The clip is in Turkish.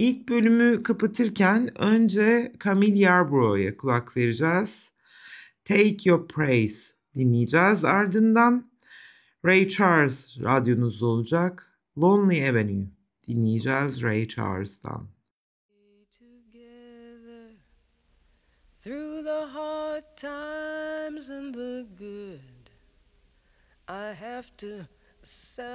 İlk bölümü kapatırken önce Camille Yarborough'a kulak vereceğiz. Take Your Praise dinleyeceğiz. Ardından Ray Charles radyonuzda olacak. Lonely Avenue dinleyeceğiz Ray Charles'tan. Together through the hard times and the good, I have to